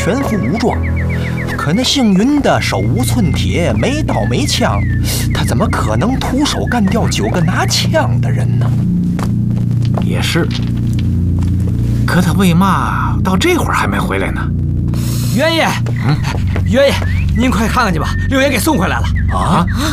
全副武装。可那姓云的手无寸铁，没刀没枪，他怎么可能徒手干掉9个拿枪的人呢？ 也是。可他为嘛到这会儿还没回来呢？ 元爷，元爷，您快看看去吧，六爷给送回来了。 啊？